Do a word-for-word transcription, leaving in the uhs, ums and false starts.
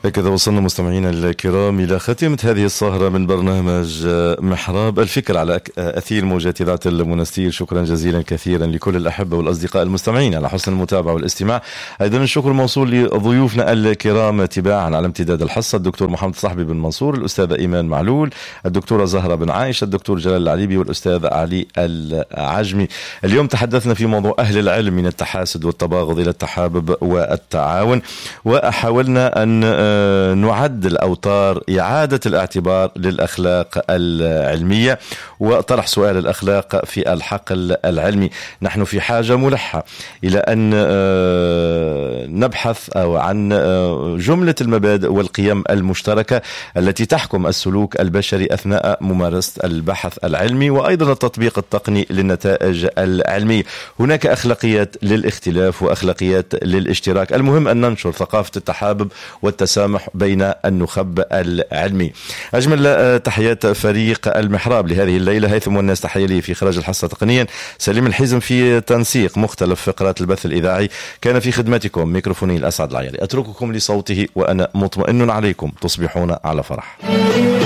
هكذا وصلنا مستمعينا الكرام إلى خاتمة هذه السهرة من برنامج محراب الفكر على أثير موجات إذاعة المنستير. شكرا جزيلا كثيرا لكل الأحبة والأصدقاء المستمعين على حسن المتابعة والاستماع. أيضا الشكر موصول لضيوفنا الكرام تباعا على امتداد الحصة: الدكتور محمد صاحبي بن منصور، الأستاذة إيمان معلول، الدكتورة زهرة بن عايش، الدكتور جلال العليبي، والأستاذ علي العجمي. اليوم تحدثنا في موضوع أهل العلم من التحاسد والتباغض إلى التحابب والتعاون، وحاولنا أن نعد الأوتار إعادة الاعتبار للأخلاق العلمية وطرح سؤال الأخلاق في الحقل العلمي. نحن في حاجة ملحة إلى أن نبحث أو عن جملة المبادئ والقيم المشتركة التي تحكم السلوك البشري أثناء ممارسة البحث العلمي وأيضا التطبيق التقني للنتائج العلمية. هناك أخلاقيات للاختلاف وأخلاقيات للاشتراك. المهم أن ننشر ثقافة التحابب والتسامح بين النخب العلمي. أجمل تحيات فريق المحراب لهذه الليلة: هيثم والناس تحية لي في إخراج الحصة تقنيا، سليم الحزم في تنسيق مختلف فقرات البث الإذاعي، كان في خدمتكم ميكروفوني الأسعد العيالي. أترككم لصوته وأنا مطمئن عليكم تصبحون على فرح.